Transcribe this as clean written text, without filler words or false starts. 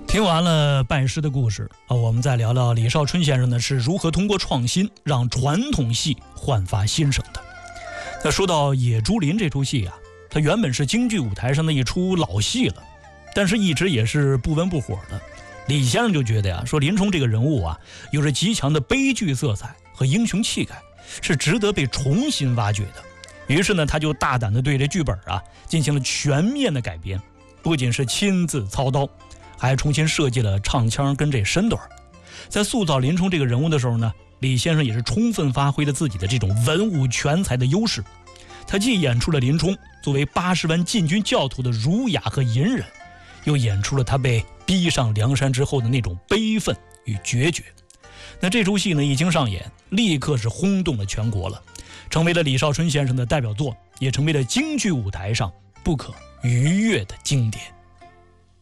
听完了拜师的故事我们再聊聊李少春先生呢是如何通过创新让传统戏焕发新生的。那说到《野猪林》这出戏啊，它原本是京剧舞台上的一出老戏了，但是一直也是不温不火的。李先生就觉得说林冲这个人物啊，有着极强的悲剧色彩和英雄气概，是值得被重新挖掘的。于是呢，他就大胆地对这剧本进行了全面的改编，不仅是亲自操刀，还重新设计了唱腔跟这身段。在塑造林冲这个人物的时候呢，李先生也是充分发挥了自己的这种文武全才的优势。他既演出了林冲作为80万禁军教徒的儒雅和隐忍，又演出了他被逼上梁山之后的那种悲愤与决绝。那这出戏呢一经上演，立刻是轰动了全国了，成为了李少春先生的代表作，也成为了京剧舞台上不可逾越的经典。